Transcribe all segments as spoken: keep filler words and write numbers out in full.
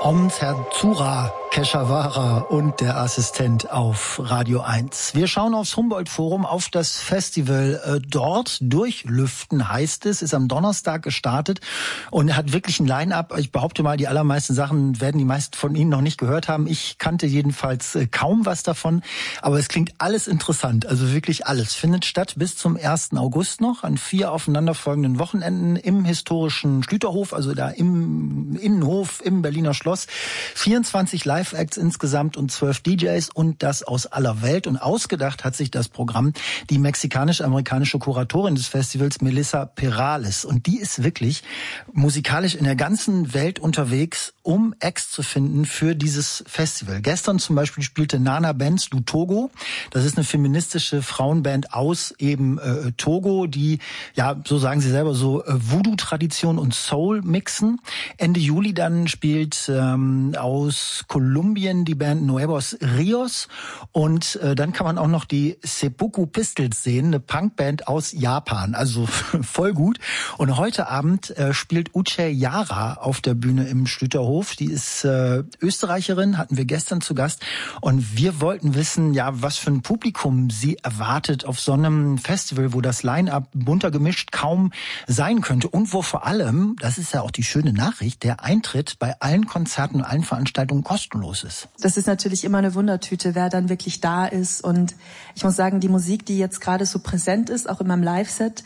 Om Zura Keshawara und der Assistent auf Radio eins. Wir schauen aufs Humboldt-Forum, auf das Festival äh, dort. Durchlüften heißt es, ist am Donnerstag gestartet und hat wirklich ein Line-Up. Ich behaupte mal, die allermeisten Sachen werden die meisten von Ihnen noch nicht gehört haben. Ich kannte jedenfalls äh, kaum was davon, aber es klingt alles interessant. Also wirklich alles. Findet statt bis zum ersten August noch an vier aufeinanderfolgenden Wochenenden im historischen Schlüterhof, also da im Innenhof im Berliner Schloss. vierundzwanzig Live Acts insgesamt und zwölf D Js und das aus aller Welt. Und ausgedacht hat sich das Programm die mexikanisch-amerikanische Kuratorin des Festivals, Melissa Perales. Und die ist wirklich musikalisch in der ganzen Welt unterwegs, um Acts zu finden für dieses Festival. Gestern zum Beispiel spielte Nana Benz du Togo. Das ist eine feministische Frauenband aus eben äh, Togo, die, ja, so sagen sie selber, so äh, Voodoo-Tradition und Soul mixen. Ende Juli dann spielt ähm, aus Kolumbien die Band Nuevos Rios und äh, dann kann man auch noch die Seppuku Pistols sehen, eine Punkband aus Japan, also voll gut. Und heute Abend äh, spielt Uche Yara auf der Bühne im Schlüterhof. Die ist äh, Österreicherin, hatten wir gestern zu Gast und wir wollten wissen, ja, was für ein Publikum sie erwartet auf so einem Festival, wo das Line-Up bunter gemischt kaum sein könnte und wo vor allem, das ist ja auch die schöne Nachricht, der Eintritt bei allen Konzerten und allen Veranstaltungen kostenlos ist. Das ist natürlich immer eine Wundertüte, wer dann wirklich da ist. Und ich muss sagen, die Musik, die jetzt gerade so präsent ist, auch in meinem Live-Set,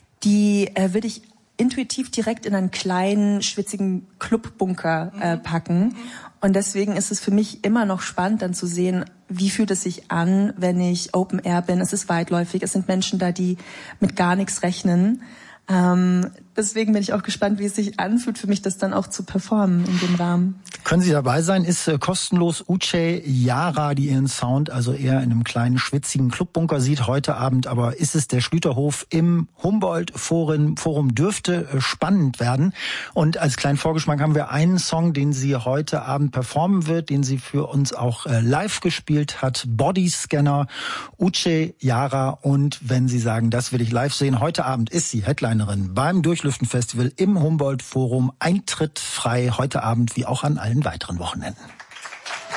die äh, würde ich intuitiv direkt in einen kleinen, schwitzigen Clubbunker äh, packen. Und deswegen ist es für mich immer noch spannend, dann zu sehen, wie fühlt es sich an, wenn ich Open Air bin. Es ist weitläufig, es sind Menschen da, die mit gar nichts rechnen. Ähm, deswegen bin ich auch gespannt, wie es sich anfühlt, für mich das dann auch zu performen in dem Rahmen. Können Sie dabei sein? Ist äh, kostenlos. Uche Yara, die ihren Sound also eher in einem kleinen, schwitzigen Clubbunker sieht heute Abend. Aber ist es der Schlüterhof im Humboldt-Forum? Forum dürfte äh, spannend werden. Und als kleinen Vorgeschmack haben wir einen Song, den sie heute Abend performen wird, den sie für uns auch äh, live gespielt hat. Bodyscanner, Uche Yara. Und wenn Sie sagen, das will ich live sehen, heute Abend ist sie Headlinerin beim Durchlüften-Festival im Humboldt-Forum. Eintritt frei heute Abend wie auch an allen weiteren Wochenenden.